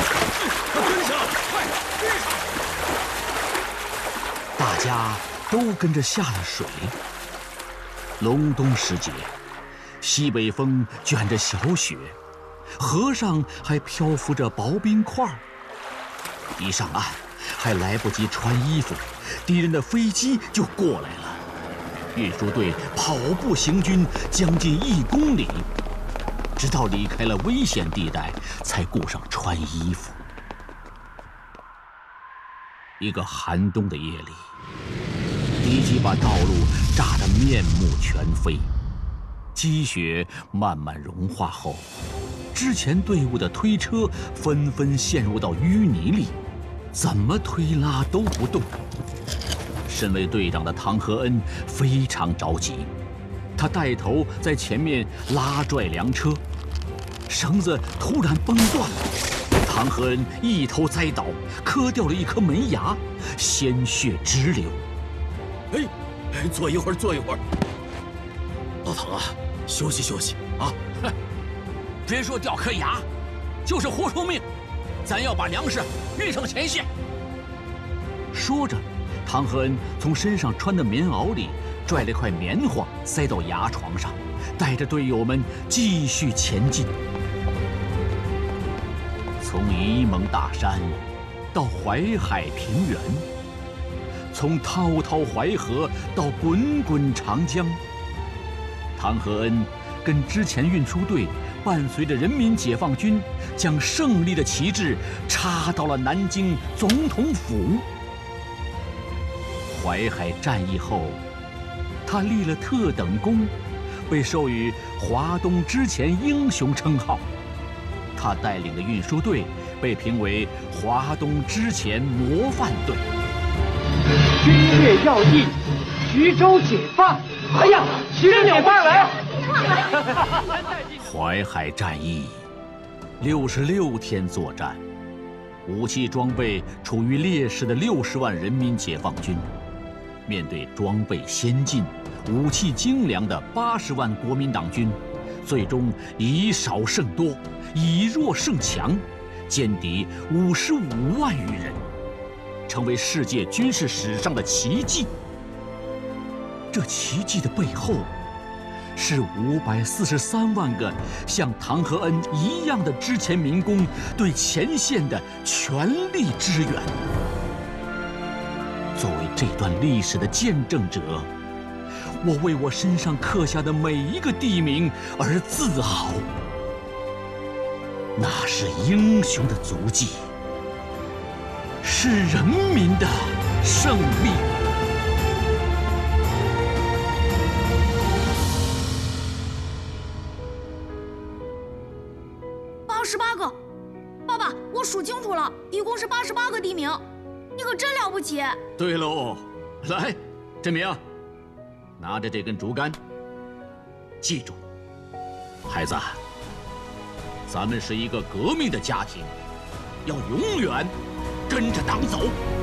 跟上，快跟上！ 大家都跟着下了水。隆冬时节，西北风卷着小雪，河上还漂浮着薄冰块。一上岸，还来不及穿衣服，敌人的飞机就过来了。运输队跑步行军将近1公里，直到离开了危险地带，才顾上穿衣服。一个寒冬的夜里，敌机把道路炸得面目全非，积雪慢慢融化后，之前队伍的推车纷纷陷入到淤泥里，怎么推拉都不动。身为队长的唐和恩非常着急，他带头在前面拉拽粮车，绳子突然崩断了，唐和恩一头栽倒，磕掉了一颗门牙，鲜血直流。 哎，坐一会儿，坐一会儿。老唐啊，休息休息啊！ 别说掉颗牙，就是活出命，咱要把粮食运上前线。说着，唐和恩从身上穿的棉袄里拽了块棉花塞到牙床上，带着队友们继续前进。从沂蒙大山到淮海平原，从滔滔淮河到滚滚长江，唐和恩跟之前运输队伴随着人民解放军，将胜利的旗帜插到了南京总统府。淮海战役后，他立了特等功，被授予华东之前英雄称号。他带领的运输队被评为华东之前模范队。 军略要义，徐州解放！哎呀，新年快乐！ 淮海战役66天作战，武器装备处于劣势的60万人民解放军，面对装备先进、武器精良的80万国民党军，最终以少胜多，以弱胜强，歼敌55万余人，成为世界军事史上的奇迹。这奇迹的背后，是543万个像唐和恩一样的之前民工对前线的全力支援。作为这段历史的见证者，我为我身上刻下的每一个地名而自豪。那是英雄的足迹，是人民的胜利。 88个，爸爸，我数清楚了，一共是88个地名，你可真了不起。 对喽，来，振明，拿着这根竹竿，记住，孩子，咱们是一个革命的家庭，要永远跟着党走。